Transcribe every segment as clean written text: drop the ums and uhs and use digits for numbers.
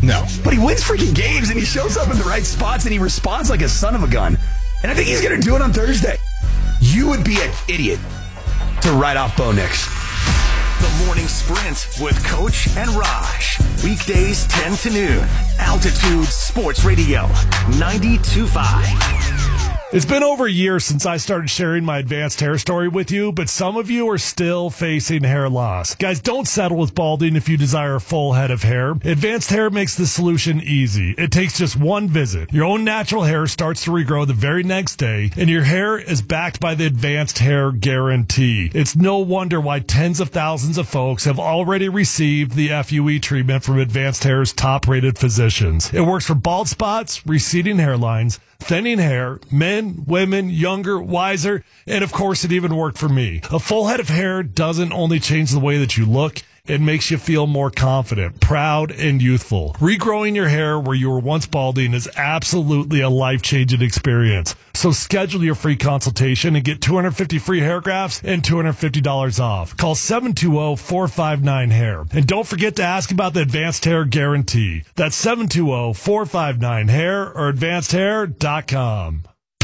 No. But he wins freaking games, and he shows up in the right spots, and he responds like a son of a gun. And I think he's going to do it on Thursday. You would be an idiot to write off Bo Nix. The Morning Sprint with Coach and Raj. Weekdays 10 to noon. Altitude Sports Radio 92.5. It's been over a year since I started sharing my advanced hair story with you, but some of you are still facing hair loss. Guys, don't settle with balding if you desire a full head of hair. Advanced Hair makes the solution easy. It takes just one visit. Your own natural hair starts to regrow the very next day, and your hair is backed by the Advanced Hair Guarantee. It's no wonder why tens of thousands of folks have already received the FUE treatment from Advanced Hair's top-rated physicians. It works for bald spots, receding hairlines, thinning hair, men, women, younger, wiser, and of course it even worked for me. A full head of hair doesn't only change the way that you look, it makes you feel more confident, proud, and youthful. Regrowing your hair where you were once balding is absolutely a life-changing experience. So schedule your free consultation and get 250 free hair grafts and $250 off. Call 720-459-HAIR. And don't forget to ask about the Advanced Hair Guarantee. That's 720-459-HAIR or advancedhair.com.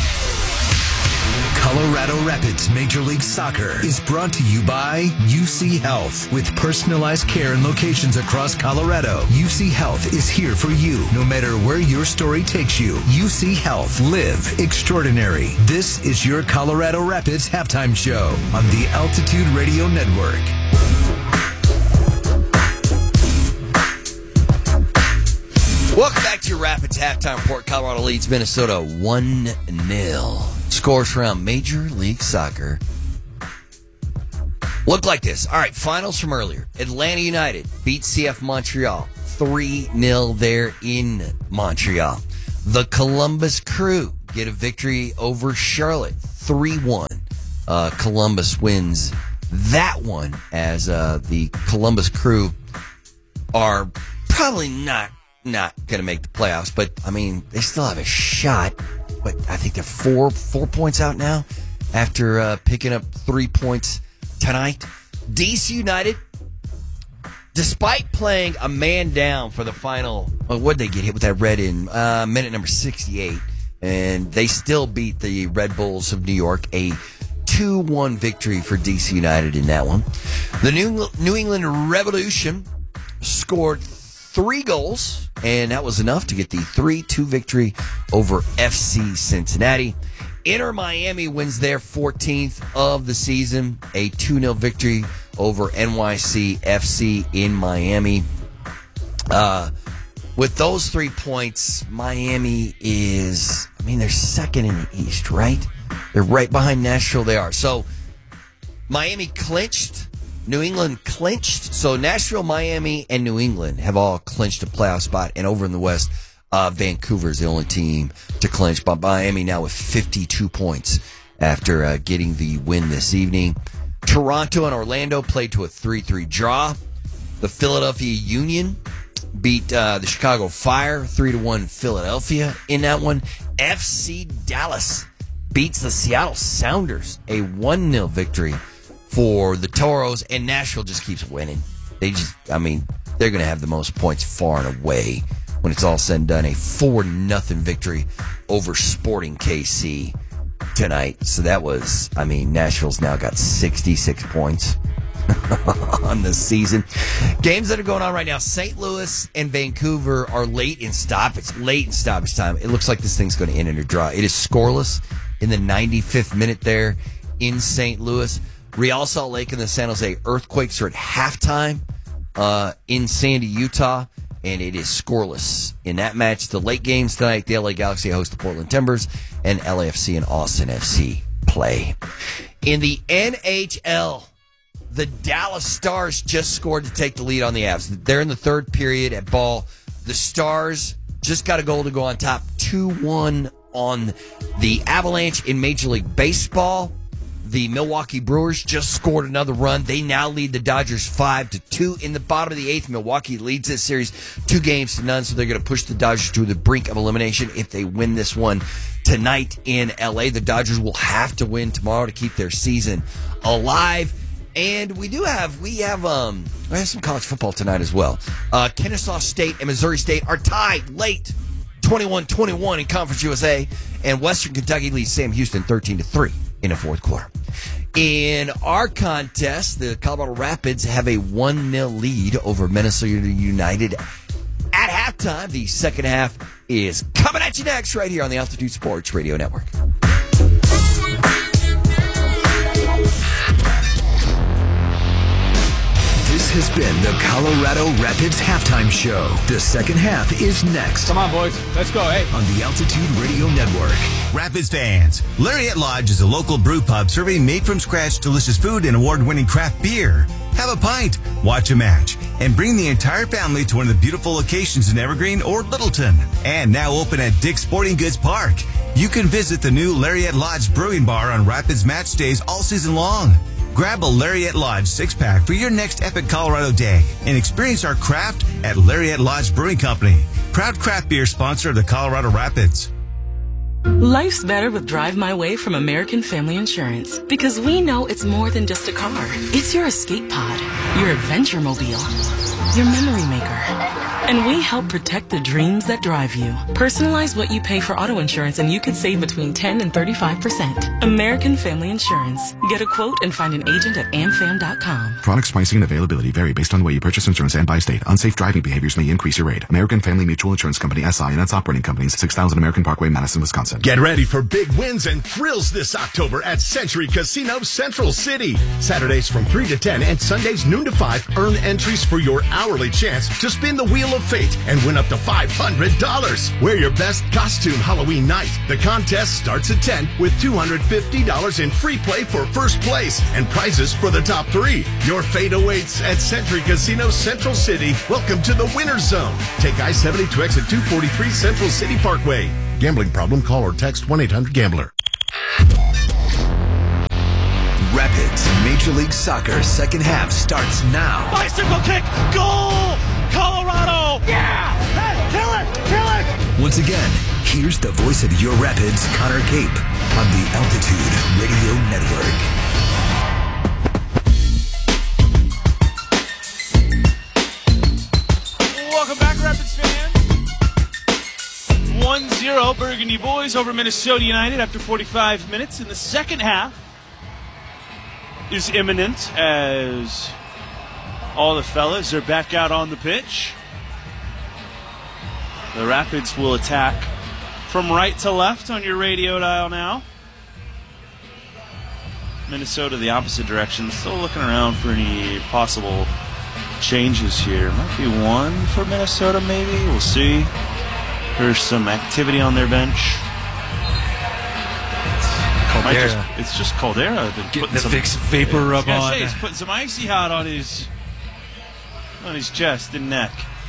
Colorado Rapids Major League Soccer is brought to you by UC Health. With personalized care and locations across Colorado, UC Health is here for you, no matter where your story takes you. UC Health. Live extraordinary. This is your Colorado Rapids halftime show on the Altitude Radio Network. Welcome back to your Rapids halftime report. Colorado leads Minnesota 1-0. Scores around Major League Soccer look like this. All right, finals from earlier. Atlanta United beat CF Montreal 3-0 there in Montreal. The Columbus Crew get a victory over Charlotte 3-1. Columbus wins that one as the Columbus Crew are probably not going to make the playoffs, but I mean, they still have a shot. But I think they're four points out now after picking up 3 points tonight. DC United, despite playing a man down for the final, what did they get hit with that red in minute number 68? And they still beat the Red Bulls of New York, a 2-1 victory for DC United in that one. The New England Revolution scored 3 goals, and that was enough to get the 3-2 victory over FC Cincinnati. Inter Miami wins their 14th of the season, a 2-0 victory over NYC FC in Miami. With those 3 points, Miami is, they're second in the East, right? They're right behind Nashville, they are. So, Miami clinched. New England clinched. So Nashville, Miami, and New England have all clinched a playoff spot. And over in the West, Vancouver is the only team to clinch. But Miami now with 52 points after getting the win this evening. Toronto and Orlando played to a 3-3 draw. The Philadelphia Union beat the Chicago Fire 3-1 Philadelphia in that one. FC Dallas beats the Seattle Sounders, a 1-0 victory for the Toros, and Nashville just keeps winning. They're going to have the most points far and away when it's all said and done. A 4-0 victory over Sporting KC tonight. So that was, Nashville's now got 66 points on the season. Games that are going on right now, St. Louis and Vancouver are late in stoppage time. It looks like this thing's going to end in a draw. It is scoreless in the 95th minute there in St. Louis. Real Salt Lake and the San Jose Earthquakes are at halftime in Sandy, Utah, and it is scoreless in that match. The late games tonight, the LA Galaxy host the Portland Timbers, and LAFC and Austin FC play. In the NHL, the Dallas Stars just scored to take the lead on the Avs. They're in the third period at ball. The Stars just got a goal to go on top, 2-1 on the Avalanche in Major League Baseball. The Milwaukee Brewers just scored another run. They now lead the Dodgers 5-2 in the bottom of the 8th. Milwaukee leads this series 2-0, so they're going to push the Dodgers to the brink of elimination if they win this one tonight in LA. The Dodgers will have to win tomorrow to keep their season alive. And we have some college football tonight as well. Kennesaw State and Missouri State are tied late, 21-21 in Conference USA, and Western Kentucky leads Sam Houston 13-3 in the fourth quarter. In our contest, the Colorado Rapids have a 1-0 lead over Minnesota United at halftime. The second half is coming at you next right here on the Altitude Sports Radio Network. This has been the Colorado Rapids Halftime Show. The second half is next. Come on, boys. Let's go, hey. On the Altitude Radio Network. Rapids fans, Lariat Lodge is a local brew pub serving made-from-scratch delicious food and award-winning craft beer. Have a pint, watch a match, and bring the entire family to one of the beautiful locations in Evergreen or Littleton. And now open at Dick's Sporting Goods Park. You can visit the new Lariat Lodge Brewing Bar on Rapids match days all season long. Grab a Lariat Lodge 6-pack for your next epic Colorado day and experience our craft at Lariat Lodge Brewing Company. Proud craft beer sponsor of the Colorado Rapids. Life's better with Drive My Way from American Family Insurance, because we know it's more than just a car. It's your escape pod, your adventure mobile, your memory maker. And we help protect the dreams that drive you. Personalize what you pay for auto insurance and you could save between 10 and 35%. American Family Insurance. Get a quote and find an agent at amfam.com. Products, pricing, and availability vary based on the way you purchase insurance and by state. Unsafe driving behaviors may increase your rate. American Family Mutual Insurance Company, SI, and its operating companies, 6000 American Parkway, Madison, Wisconsin. Get ready for big wins and thrills this October at Century Casino Central City. Saturdays from 3 to 10 and Sundays noon to 5. Earn entries for your hourly chance to spin the Wheel of Fate and win up to $500. Wear your best costume Halloween night. The contest starts at 10 with $250 in free play for first place and prizes for the top 3. Your fate awaits at Century Casino Central City. Welcome to the Winner's Zone. Take I-70 to exit 243 Central City Parkway. Gambling problem? Call or text 1-800-GAMBLER. Rapids Major League Soccer second half starts now. Bicycle kick, goal! Colorado! Yeah! Hey, kill it! Kill it! Once again, here's the voice of your Rapids, Connor Cape, on the Altitude Radio Network. Welcome back, Rapids fans. 1-0 Burgundy Boys over Minnesota United after 45 minutes. In the second half is imminent as all the fellas are back out on the pitch. The Rapids will attack from right to left on your radio dial now. Minnesota the opposite direction. Still looking around for any possible changes here. Might be one for Minnesota maybe. We'll see. There's some activity on their bench. Caldera. It's just Caldera. Getting the Vicks vapor rub on. He's putting some icy hot on his chest and neck.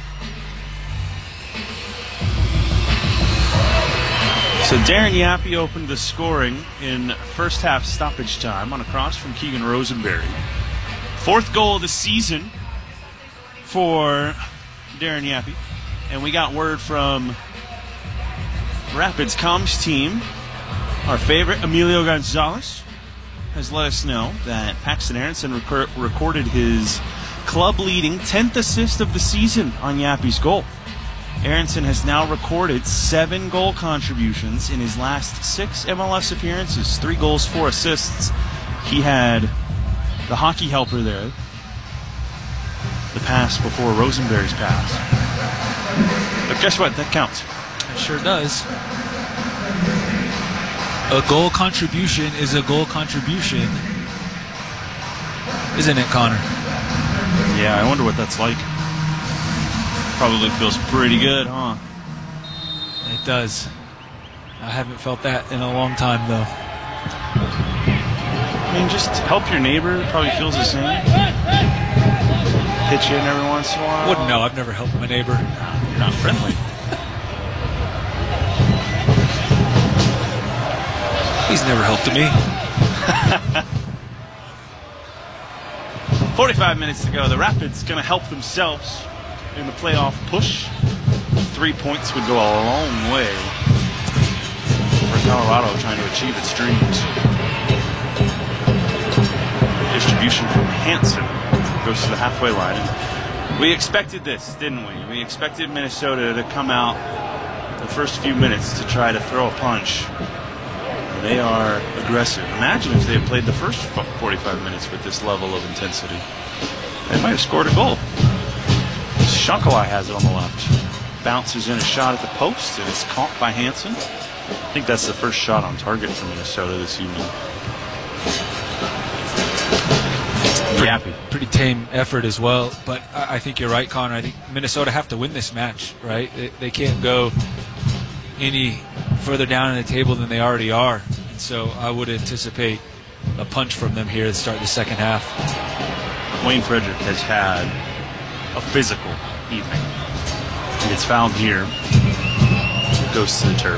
So Darren Yappy opened the scoring in first half stoppage time on a cross from Keegan Rosenberry. Fourth goal of the season for Darren Yappy. And we got word from Rapids comms team. Our favorite, Emilio Gonzalez, has let us know that Paxton Aronson recorded his club-leading 10th assist of the season on Yappy's goal. Aronson has now recorded 7 goal contributions in his last 6 MLS appearances, 3 goals, 4 assists. He had the hockey helper there, the pass before Rosenberry's pass. But guess what? That counts. It sure does. A goal contribution is a goal contribution. Isn't it, Connor? Yeah, I wonder what that's like. Probably feels pretty good, huh? It does. I haven't felt that in a long time, though. I mean, just help your neighbor. It probably feels the same. Pitch in every once in a while. Wouldn't know. I've never helped my neighbor. You're not friendly. He's never helped me. 45 minutes to go. The Rapids going to help themselves in the playoff push. 3 points would go a long way for Colorado trying to achieve its dreams. Distribution from Hansen. Goes to the halfway line. And we expected this, didn't we? We expected Minnesota to come out the first few minutes to try to throw a punch. They are aggressive. Imagine if they had played the first 45 minutes with this level of intensity. They might have scored a goal. Shankalai has it on the left. Bounces in a shot at the post, and it's caught by Hansen. I think that's the first shot on target for Minnesota this evening. Pretty tame effort as well, but I think you're right, Connor. I think Minnesota have to win this match, right? They can't go any further down in the table than they already are. And so I would anticipate a punch from them here to start the second half. Wayne Frederick has had a physical evening. He gets fouled here. Goes to the turf.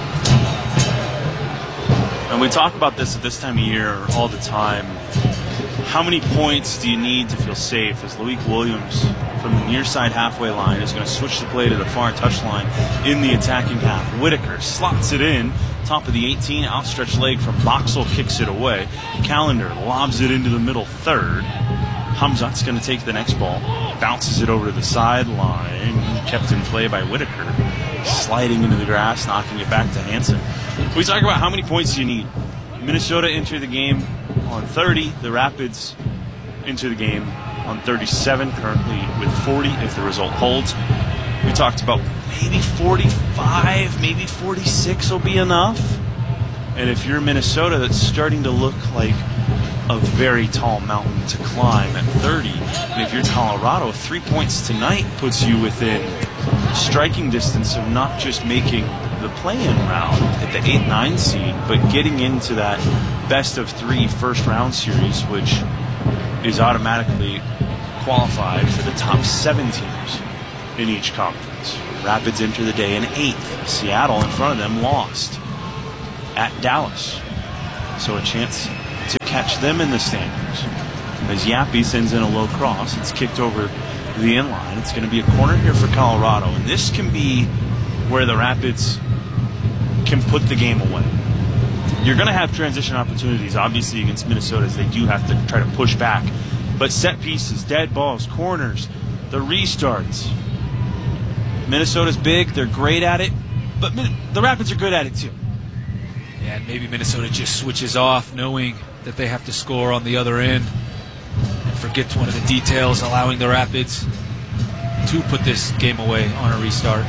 And we talk about this at this time of year all the time. How many points do you need to feel safe as Loic Williams from the near side halfway line is going to switch the play to the far touchline in the attacking half. Whitaker slots it in, top of the 18, outstretched leg from Boxall kicks it away. Callender lobs it into the middle third. Hamzat's going to take the next ball, bounces it over to the sideline, kept in play by Whitaker, sliding into the grass, knocking it back to Hansen. We talk about how many points you need. Minnesota enter the game on 30. The Rapids enter the game on 37, currently with 40 if the result holds. We talked about maybe 45, maybe 46 will be enough. And if you're Minnesota, that's starting to look like a very tall mountain to climb at 30. And if you're Colorado, 3 points tonight puts you within striking distance of not just making the play-in round at the 8-9 seed, but getting into that best-of-3 first-round series, which is automatically qualified for the top 7 teams in each conference. Rapids enter the day in 8th. Seattle in front of them lost at Dallas. So a chance to catch them in the standings. As Yappy sends in a low cross, it's kicked over the inline. It's going to be a corner here for Colorado, and this can be where the Rapids can put the game away. You're going to have transition opportunities, obviously, against Minnesota, as they do have to try to push back. But set pieces, dead balls, corners, the restarts. Minnesota's big, they're great at it, but the Rapids are good at it too. Yeah, and maybe Minnesota just switches off knowing that they have to score on the other end and forgets one of the details, allowing the Rapids to put this game away on a restart.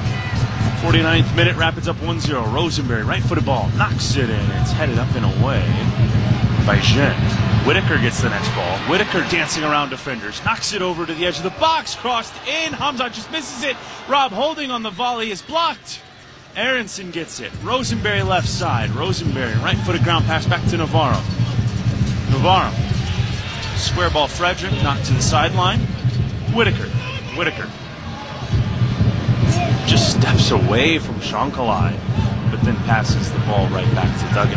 49th minute, Rapids up 1-0. Rosenberry, right-footed ball, knocks it in. It's headed up and away by Jean. Whitaker gets the next ball. Whitaker dancing around defenders, knocks it over to the edge of the box, crossed in. Hamzat just misses it. Rob Holding on the volley is blocked. Aronson gets it. Rosenberry left side. Rosenberry, right-footed ground pass back to Navarro. Navarro, square ball Frederick, knocked to the sideline. Whitaker just steps away from Shankalai, but then passes the ball right back to Duggan.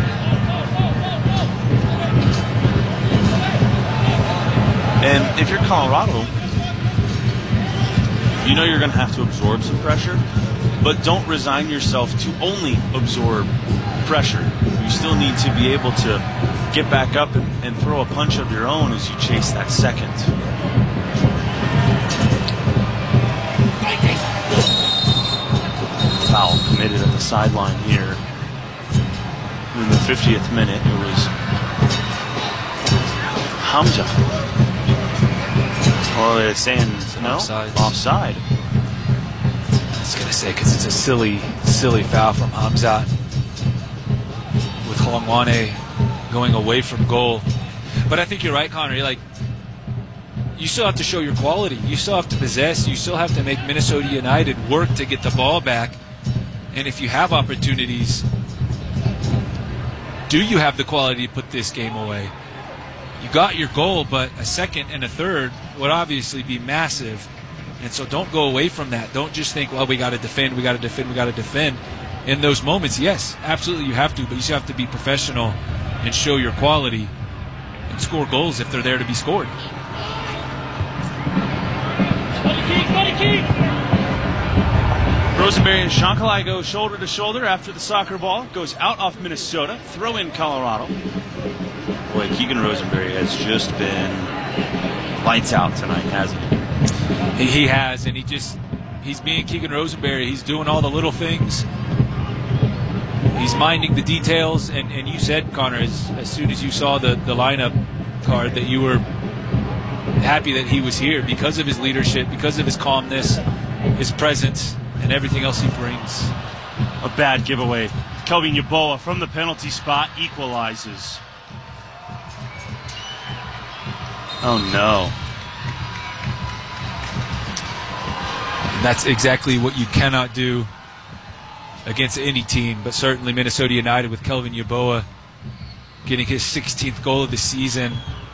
And if you're Colorado, you know you're going to have to absorb some pressure, but don't resign yourself to only absorb pressure. You still need to be able to get back up and throw a punch of your own as you chase that second. Foul committed at the sideline here. In the 50th minute, it was Hamzat. Well, they're saying no, offside. I was going to say, because it's a silly foul from Hamzat with Holongwane going away from goal. But I think you're right, Connor. You still have to show your quality. You still have to possess. You still have to make Minnesota United work to get the ball back. And if you have opportunities, do you have the quality to put this game away? You got your goal, but a second and a third would obviously be massive. And so don't go away from that. Don't just think, well, we got to defend, we got to defend, we got to defend. In those moments, yes, absolutely you have to, but you still have to be professional and show your quality and score goals if they're there to be scored. Rosenberry and Shankalai go shoulder to shoulder after the soccer ball. Goes out off Minnesota. Throw in Colorado. Boy, Keegan Rosenberry has just been lights out tonight, hasn't he? He has, and he's being Keegan Rosenberry. He's doing all the little things. He's minding the details, and you said, Connor, as soon as you saw the lineup card, that you were happy that he was here because of his leadership, because of his calmness, his presence, and everything else he brings. A bad giveaway. Kelvin Yeboah from the penalty spot equalizes. Oh, no. That's exactly what you cannot do against any team, but certainly Minnesota United with Kelvin Yeboah getting his 16th goal of the season.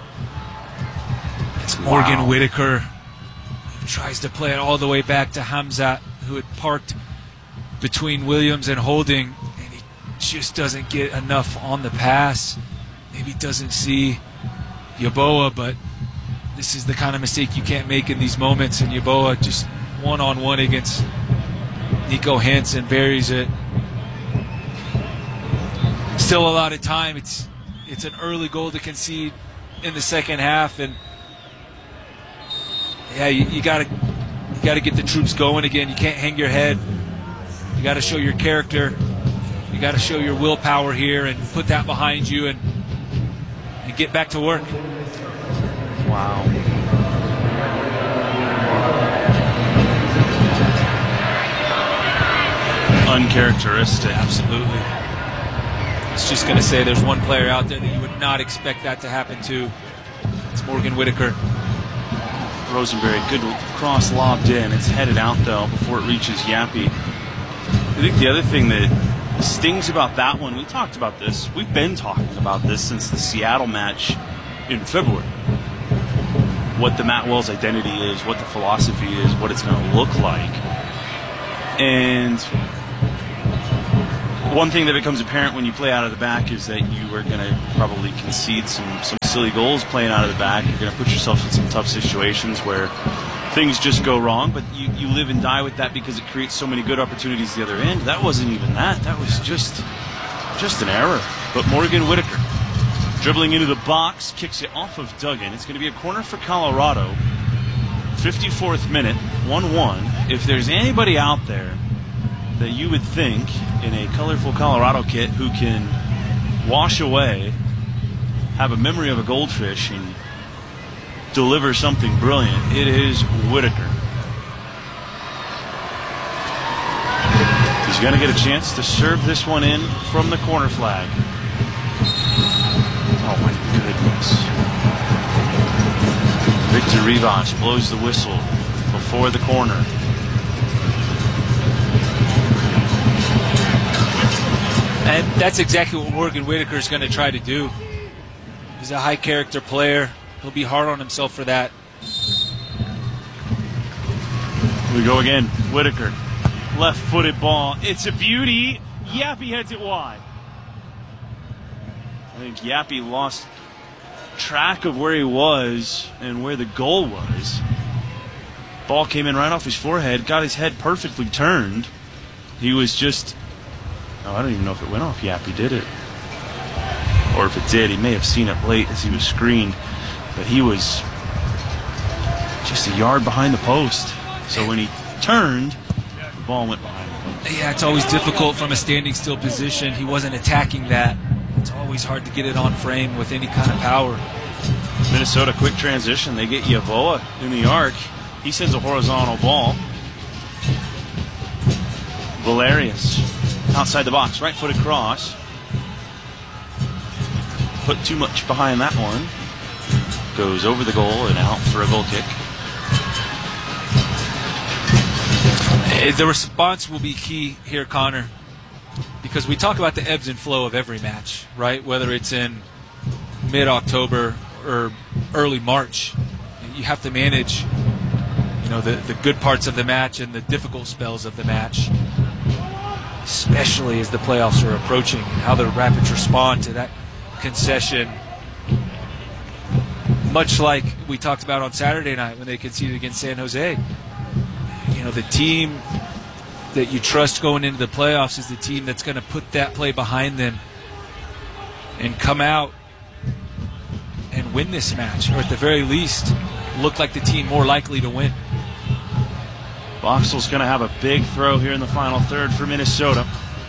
It's Morgan Whitaker, who tries to play it all the way back to Hamzat, who had parked between Williams and Holding, and he just doesn't get enough on the pass. Maybe doesn't see Yeboah, but this is the kind of mistake you can't make in these moments, and Yeboah just one-on-one against Nico Hansen, buries it. Still a lot of time. It's an early goal to concede in the second half, and yeah, you gotta get the troops going again. You can't hang your head. You got to show your character. You got to show your willpower here and put that behind you and get back to work. Wow. Uncharacteristic. Absolutely. I was just going to say there's one player out there that you would not expect that to happen to. It's Morgan Whitaker. Rosenberry, good cross lobbed in. It's headed out, though, before it reaches Yappy. I think the other thing that stings about that one, we talked about this. We've been talking about this since the Seattle match in February. What the Matt Wells identity is, what the philosophy is, what it's going to look like. And one thing that becomes apparent when you play out of the back is that you are going to probably concede some silly goals playing out of the back. You're going to put yourself in some tough situations where things just go wrong, but you live and die with that because it creates so many good opportunities the other end. That wasn't even that. That was just an error. But Morgan Whitaker, dribbling into the box, kicks it off of Duggan. It's going to be a corner for Colorado. 54th minute, 1-1. If there's anybody out there that you would think in a colorful Colorado kit who can wash away, have a memory of a goldfish, and deliver something brilliant, it is Whitaker. He's going to get a chance to serve this one in from the corner flag. Oh my goodness. Victor Rivas blows the whistle before the corner. And that's exactly what Morgan Whitaker is going to try to do. He's a high character player. He'll be hard on himself for that. Here we go again. Whitaker. Left-footed ball. It's a beauty. Yappy heads it wide. I think Yappy lost track of where he was and where the goal was. Ball came in right off his forehead, got his head perfectly turned. He was just... Oh, I don't even know if it went off Yappy, did it? Or if it did, he may have seen it late as he was screened. But he was just a yard behind the post. So when he turned, the ball went behind him. Yeah, it's always difficult from a standing still position. He wasn't attacking that. It's always hard to get it on frame with any kind of power. Minnesota, quick transition. They get Yeboah in the arc. He sends a horizontal ball. Valerius outside the box, right-footed cross. Put too much behind that one. Goes over the goal and out for a goal kick. The response will be key here, Connor, because we talk about the ebbs and flow of every match, right? Whether it's in mid-October or early March, you have to manage, the good parts of the match and the difficult spells of the match, especially as the playoffs are approaching, and how the Rapids respond to that concession. Much like we talked about on Saturday night when they conceded against San Jose. The team that you trust going into the playoffs is the team that's going to put that play behind them and come out win this match, or at the very least, look like the team more likely to win. Boxall's going to have a big throw here in the final third for Minnesota.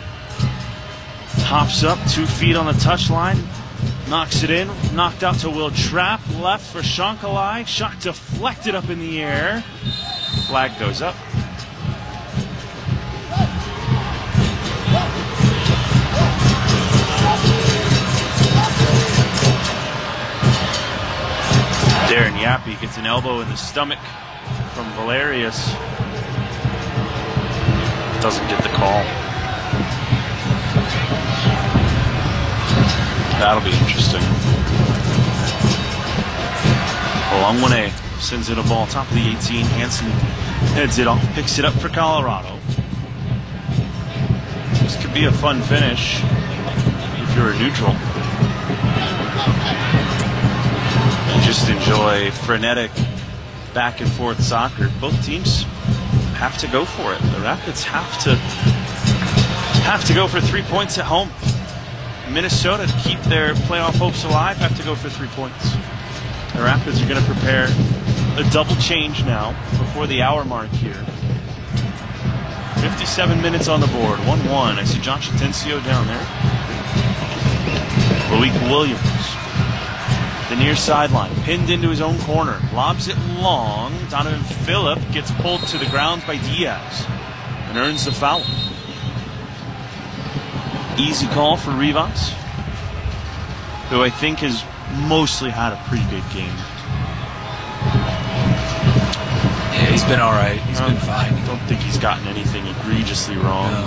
Hops up, 2 feet on the touchline, knocks it in, knocked out to Will Trapp, left for Shankalai, shot deflected up in the air. Flag goes up. Darren Yappy gets an elbow in the stomach from Valerius. Doesn't get the call. That'll be interesting. Olongwane sends in a ball top of the 18. Hansen heads it off, picks it up for Colorado. This could be a fun finish if you're a neutral. Just enjoy frenetic back and forth soccer. Both teams have to go for it. The Rapids have to go for 3 points at home. Minnesota, to keep their playoff hopes alive, have to go for 3 points. The Rapids are going to prepare a double change now before the hour mark here. 57 minutes on the board, 1-1. I see Josh Atencio down there. Loic Williams, the near sideline, pinned into his own corner, lobs it long. Donovan Phillip gets pulled to the ground by Diaz and earns the foul. Easy call for Rivas, who I think has mostly had a pretty good game. Yeah, he's been all right. He's been fine. I don't think he's gotten anything egregiously wrong. No.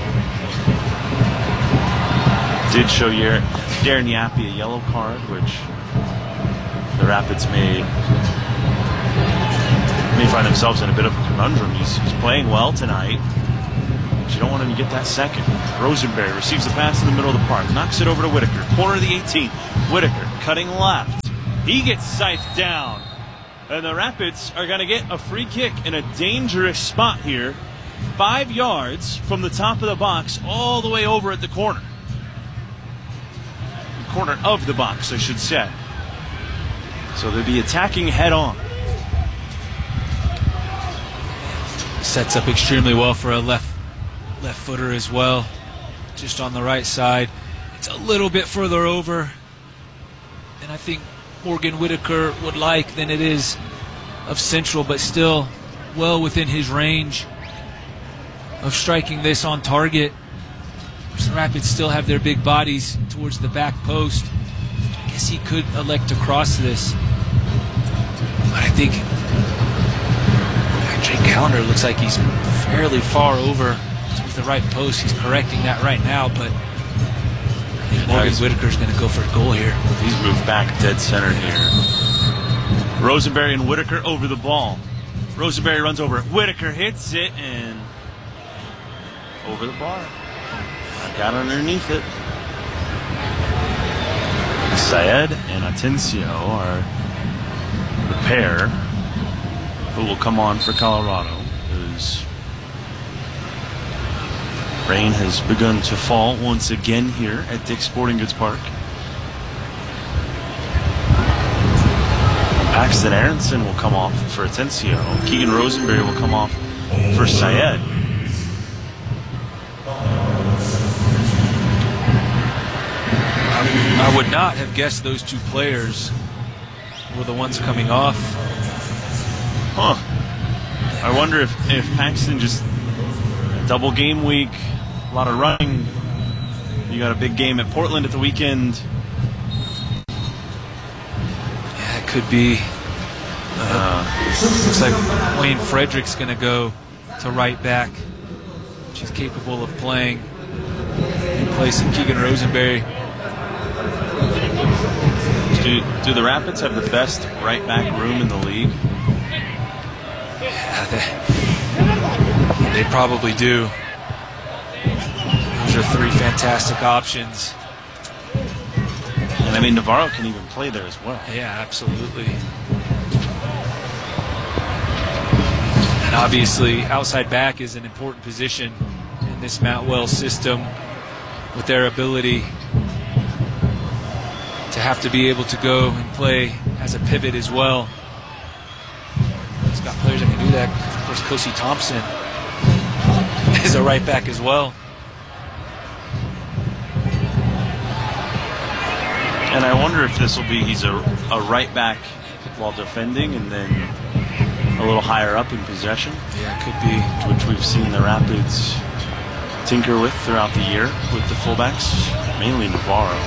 Did show Darren Yappy a yellow card, which the Rapids may find themselves in a bit of a conundrum. He's playing well tonight, but you don't want him to get that second. Rosenberry receives the pass in the middle of the park, knocks it over to Whitaker, corner of the 18. Whitaker cutting left. He gets scythed down, and the Rapids are going to get a free kick in a dangerous spot here, 5 yards from the top of the box, all the way over at the corner. The corner of the box, I should say. So they'll be attacking head on. Sets up extremely well for a left footer as well. Just on the right side. It's a little bit further over than I think Morgan Whitaker would like than it is of Central, but still well within his range of striking this on target. The Rapids still have their big bodies towards the back post. I guess he could elect to cross this. But I think Jake Callender looks like he's fairly far over towards the right post. He's correcting that right now, but I think Morgan Whitaker's going to go for a goal here. He's moved back dead center here. Rosenberry and Whitaker over the ball. Rosenberry runs over it. Whitaker hits it and over the bar. Got underneath it. Syed and Atencio are the pair who will come on for Colorado, as rain has begun to fall once again here at Dick's Sporting Goods Park. Paxton Aronson will come off for Atencio. Keegan Rosenberry will come off for Syed. I would not have guessed those two players were the ones coming off. Huh. I wonder if Paxton just double game week, a lot of running. You got a big game at Portland at the weekend. Yeah, it could be. Looks like Wayne Frederick's going to go to right back, which he's capable of playing in place of Keegan Rosenberry. Do the Rapids have the best right back room in the league? Yeah, they probably do. Those are 3 fantastic options. And I mean, Navarro can even play there as well. Yeah, absolutely. And obviously, outside back is an important position in this Matt Wells system with their ability to have to be able to go and play as a pivot as well. He's got players that can do that. Of course, Kosi Thompson is a right back as well. And I wonder if this will be he's a right back while defending and then a little higher up in possession. Yeah, it could be. Which we've seen the Rapids tinker with throughout the year with the fullbacks, mainly Navarro.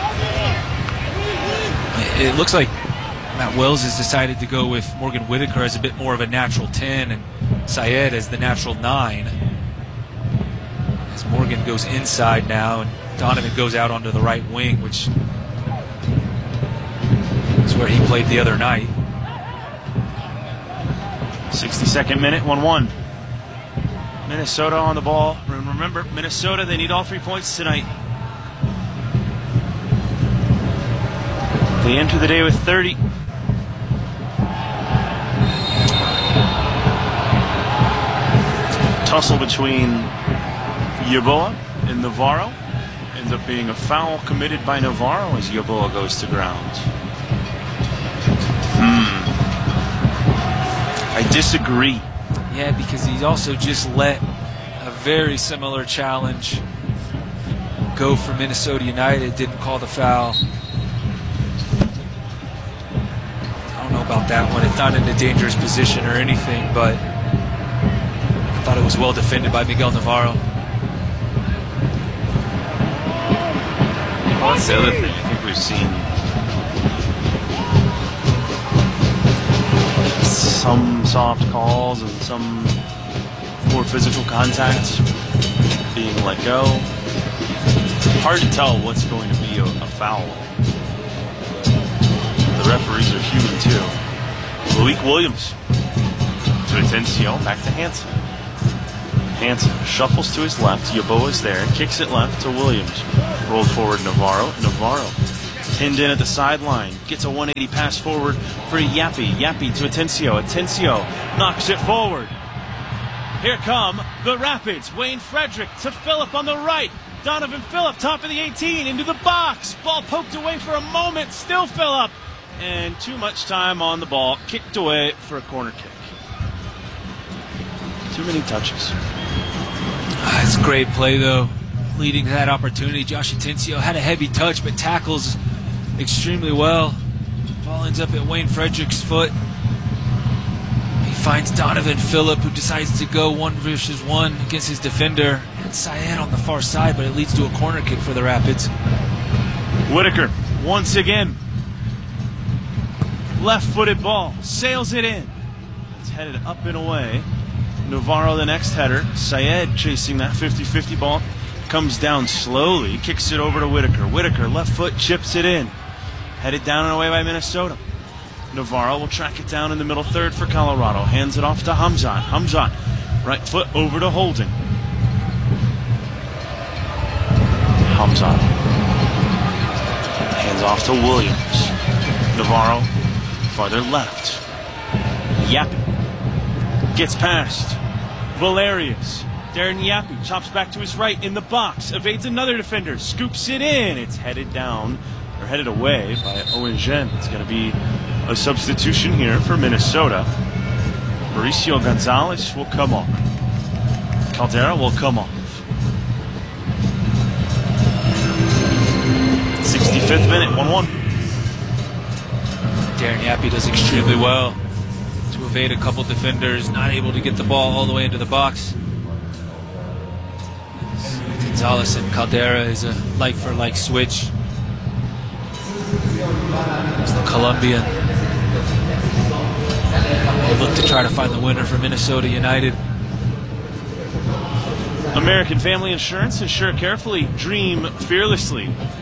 It looks like Matt Wells has decided to go with Morgan Whitaker as a bit more of a natural 10 and Syed as the natural 9. As Morgan goes inside now and Donovan goes out onto the right wing, which is where he played the other night. 62nd minute, 1-1. Minnesota on the ball. Remember, Minnesota, they need all 3 points tonight. They enter the day with 30. Tussle between Yeboah and Navarro. Ends up being a foul committed by Navarro as Yeboah goes to ground. I disagree. Yeah, because he's also just let a very similar challenge go for Minnesota United. Didn't call the foul. I don't know about that one. It's not in a dangerous position or anything, but I thought it was well defended by Miguel Navarro. Well, that's the other thing I think we've seen. Some soft calls and some more physical contact being let go. Hard to tell what's going to be a foul. The referees are human too. Loic Williams to Atencio, back to Hansen. Hansen shuffles to his left. Yeboah is there, kicks it left to Williams. Rolled forward Navarro. Navarro pinned in at the sideline. Gets a 180 pass forward for Yappy. Yappy to Atencio. Atencio knocks it forward. Here come the Rapids. Wayne Frederick to Phillip on the right. Donovan Phillip, top of the 18, into the box. Ball poked away for a moment. Still Phillip. And too much time on the ball. Kicked away for a corner kick. Too many touches. It's a great play, though. Leading to that opportunity, Josh Atencio had a heavy touch, but tackles extremely well. Ball ends up at Wayne Frederick's foot. He finds Donovan Phillip, who decides to go 1-versus-1 against his defender. And Syed on the far side, but it leads to a corner kick for the Rapids. Whitaker, once again. Left-footed ball, sails it in. It's headed up and away. Navarro the next header. Syed chasing that 50-50 ball. Comes down slowly, kicks it over to Whitaker. Whitaker, left foot, chips it in. Headed down and away by Minnesota. Navarro will track it down in the middle third for Colorado. Hands it off to Hamzat. Hamzat, right foot over to Holding. Hamzat. Hands off to Williams. Navarro, farther left. Yappy. Gets past. Valerius. Darren Yappy chops back to his right in the box. Evades another defender. Scoops it in. It's headed down, or headed away by Owen Jen. It's going to be a substitution here for Minnesota. Mauricio Gonzalez will come on. Caldera will come off. 65th minute, 1-1. Darren Yappy does extremely well to evade a couple defenders, not able to get the ball all the way into the box. Gonzalez and Caldera is a like-for-like switch. It's the Colombian. They look to try to find the winner for Minnesota United. American Family Insurance. Insure carefully. Dream fearlessly.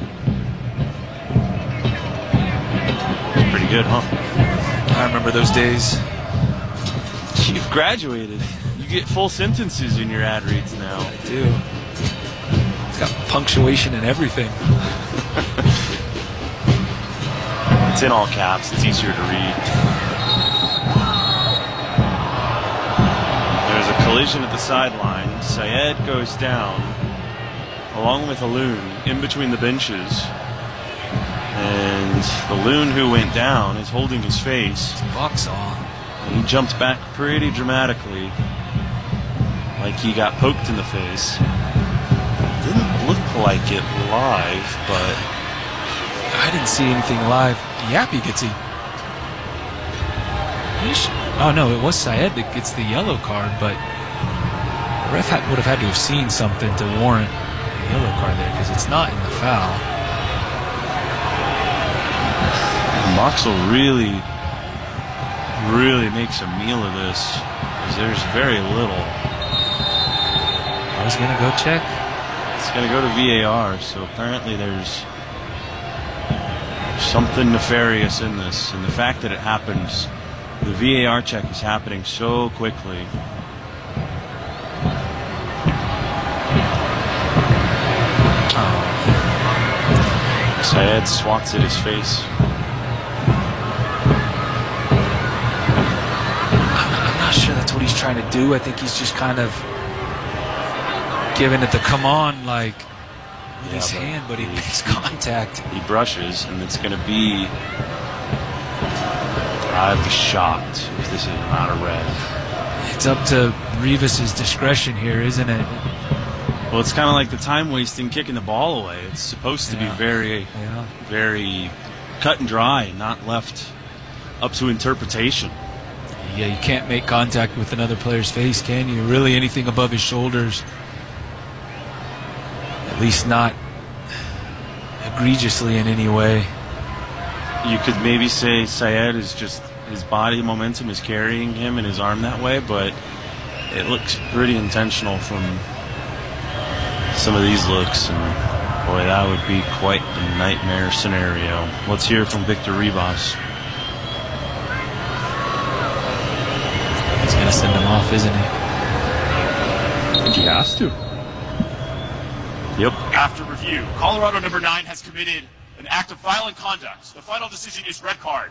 It's pretty good, huh? I remember those days. You've graduated. You get full sentences in your ad reads now. I do. It's got punctuation and everything. It's in all caps. It's easier to read. There's a collision at the sideline. Syed goes down, along with Aloon, in between the benches. And the loon who went down is holding his face. Boxall. He jumped back pretty dramatically, like he got poked in the face. Didn't look like it live, but I didn't see anything live. Yappy gets a... Oh, no, it was Syed that gets the yellow card, but the ref would have had to have seen something to warrant a yellow card there, because it's not in the foul. Moxel really makes a meal of this, because there's very little. I was going to go check. It's going to go to VAR, so apparently there's something nefarious in this, and the fact that it happens, the VAR check is happening so quickly. Syed swats at his face. I'm not sure that's what he's trying to do. I think he's just kind of giving it the come on, like, with his hand, but he makes contact. He brushes, and it's going to be... I'd be shocked if this is not a red. It's up to Rivas' discretion here, isn't it? Well, it's kind of like the time wasting kicking the ball away. It's supposed to be very cut and dry and not left up to interpretation. Yeah, you can't make contact with another player's face, can you? Really, anything above his shoulders. At least not egregiously in any way. You could maybe say Syed is just, his body momentum is carrying him and his arm that way, but it looks pretty intentional from some of these looks, and boy, that would be quite a nightmare scenario. Let's hear from Victor Rivas. He's going to send him off, isn't he? I think he has to. Yep. After review, Colorado number 9 has committed an act of violent conduct. The final decision is red card.